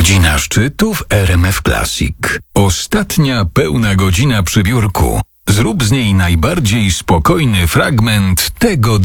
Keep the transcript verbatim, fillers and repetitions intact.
Godzina szczytu w R M F Classic. Ostatnia pełna godzina przy biurku. Zrób z niej najbardziej spokojny fragment tego dnia.